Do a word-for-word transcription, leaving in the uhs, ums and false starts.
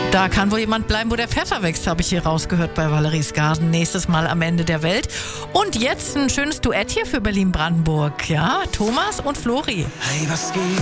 Da kann wohl jemand bleiben, wo der Pfeffer wächst, habe ich hier rausgehört bei Valeries Garten. Nächstes Mal am Ende der Welt. Und jetzt ein schönes Duett hier für Berlin-Brandenburg. Ja, Thomas und Flori. Hey, was geht?